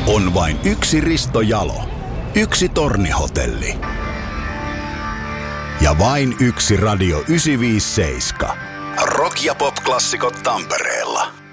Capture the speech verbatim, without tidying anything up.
On vain yksi Risto Jalo, yksi Tornihotelli ja vain yksi Radio yhdeksänsataaviisikymmentäseitsemän. Rock- ja pop-klassikot Tampereella.